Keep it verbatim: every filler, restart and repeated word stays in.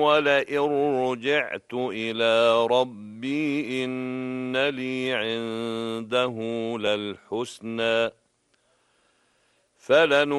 ولئن رجعت إلى ربي إن لي عنده للحسنى فلن